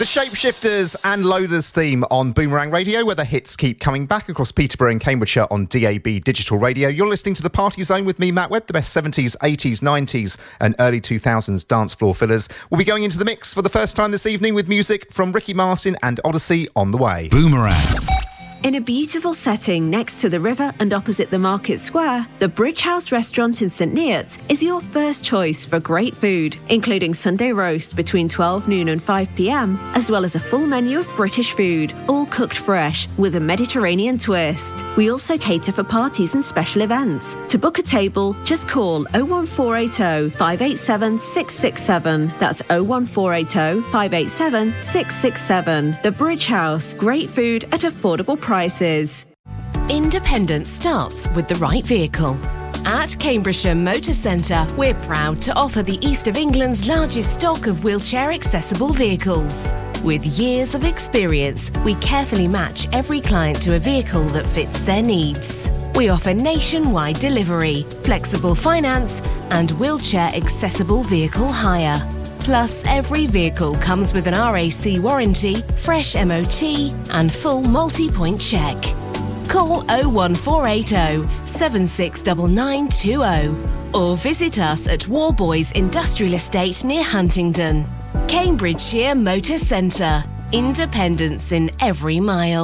The Shapeshifters and Loaders theme on Boomerang Radio, where the hits keep coming back across Peterborough and Cambridgeshire on DAB Digital Radio. You're listening to The Party Zone with me, Matt Webb, the best 70s, 80s, 90s and early 2000s dance floor fillers. We'll be going into the mix for the first time this evening with music from Ricky Martin and Odyssey on the way. Boomerang. In a beautiful setting next to the river and opposite the Market Square, the Bridge House restaurant in St Neots is your first choice for great food, including Sunday roast between 12 noon and 5 p.m, as well as a full menu of British food, all cooked fresh with a Mediterranean twist. We also cater for parties and special events. To book a table, just call 01480 587 667. That's 01480 587 667. The Bridge House, great food at affordable prices. Independence starts with the right vehicle. At Cambridgeshire Motor Centre, we're proud to offer the East of England's largest stock of wheelchair-accessible vehicles. With years of experience, we carefully match every client to a vehicle that fits their needs. We offer nationwide delivery, flexible finance, and wheelchair-accessible vehicle hire. Plus, every vehicle comes with an RAC warranty, fresh MOT, and full multi-point check. Call 01480 769920 or visit us at Warboys Industrial Estate near Huntingdon. Cambridgeshire Motor Centre. Independence in every mile.